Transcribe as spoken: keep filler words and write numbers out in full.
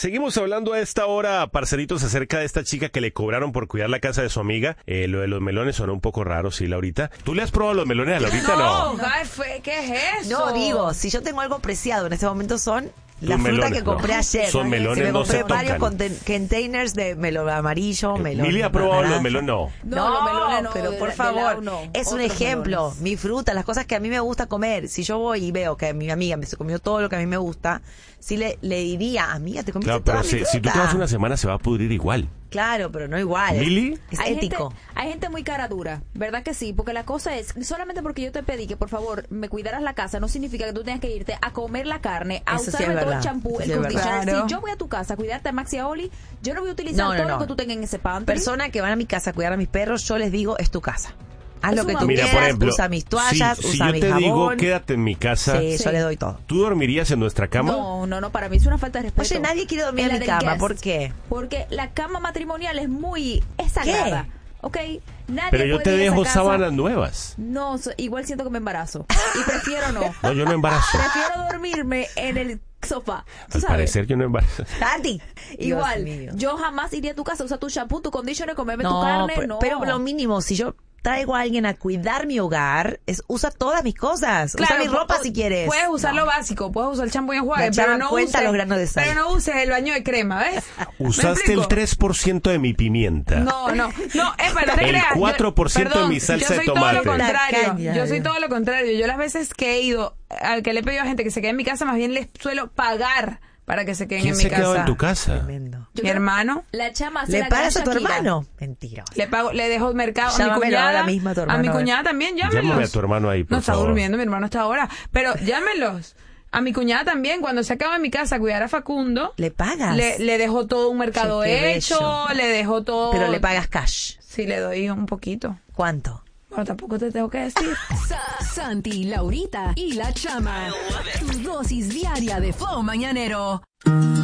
Seguimos hablando a esta hora, parceritos, acerca de esta chica que le cobraron por cuidar la casa de su amiga. Eh, lo de los melones sonó un poco raro, sí, Laurita. ¿Tú le has probado los melones a Laurita? No, No. ay, fue, ¿qué es eso? No, digo, si yo tengo algo preciado en este momento son la Tus fruta melones, que compré no. ayer. Son melones, que me no compré se varios tocan. conten- containers de melón amarillo, melón Mili ha probado naranja. los melones, no. No, No, los melones no, pero de- por de favor, lado no. es un Otros ejemplo. melones. Mi fruta, las cosas que a mí me gusta comer. Si yo voy y veo que mi amiga me se comió todo lo que a mí me gusta, sí le, le diría, amiga, te comiste Claro, toda pero mi si, fruta. si tú te vas una semana se va a pudrir igual. Claro, pero no igual. ¿Mili? Es hay ético. Gente, hay gente muy cara dura, ¿verdad que sí? Porque la cosa es, solamente porque yo te pedí que por favor me cuidaras la casa, no significa que tú tengas que irte a comer la carne, a Eso sí usarme es todo verdad. el champú, Eso el sí es verdad. conditioner. Claro. Si yo voy a tu casa a cuidarte a Maxi Oli, yo no voy a utilizar No, no, todo no. lo que tú tengas en ese pantry. Persona que van a mi casa a cuidar a mis perros, yo les digo, es tu casa. Haz Es lo que un tú Mira, quieras, por ejemplo, usa mis toallas, si, si usa yo mi te jabón. digo quédate en mi casa, Sí, Sí. yo le doy todo. ¿tú dormirías en nuestra cama? No, no, no, para mí es una falta de respeto. Oye, nadie quiere dormir Es en la mi del cama, guest. ¿por qué? Porque la cama matrimonial es muy, es sagrada. ¿Ok? Nadie Pero yo puede te ir a esa dejo casa- sábanas nuevas. No, so- igual siento que me embarazo. Y prefiero no. No, yo no embarazo. Prefiero dormirme en el sofá. ¿Tú Al sabes? parecer yo no embarazo. Tati. Igual, Dios mío. yo jamás iría a tu casa a usar tu shampoo, tu conditioner, comerme tu No, carne. pero, no. pero lo mínimo, si yo traigo a alguien a cuidar mi hogar, es usa todas mis cosas. usa mi ropa pu- si quieres. Puedes usar lo básico, puedes usar el champú y enjuague, La chava pero no cuenta uses, los granos de sal. pero no uses el baño de crema, ¿ves? ¿Me Usaste explico? el tres por ciento de mi pimienta. No, no, no, es para te El creas. yo- cuatro por ciento de perdón, mi salsa yo de soy tomate. todo lo contrario. Tacaña, Yo soy Dios. todo lo contrario. Yo las veces que he ido, al que le he pedido a gente que se quede en mi casa, más bien les suelo pagar para que se queden ¿Quién en se mi ha quedado casa. en tu casa? Tremendo. Yo Mi creo- hermano. La chama hace ¿Le la gran pagas a tu Shakira. hermano? Mentira. Le pago, le dejo mercado a mi Llámamelo cuñada. ahora mismo a tu hermano, mi a ver. cuñada también, llámelos. Llámame a tu hermano ahí, por No está favor. durmiendo, mi hermano está ahora. Pero llámelos. A mi cuñada también, cuando se acaba en mi casa a cuidar a Facundo, ¿Le pagas? le, le dejo todo un mercado Sí, qué hecho, bello. le dejo todo. Pero le pagas cash. Sí, le doy un poquito. ¿Cuánto? Bueno, tampoco te tengo que decir. Sa- Santi, Laurita y la Chama. Tu dosis diaria de flow mañanero.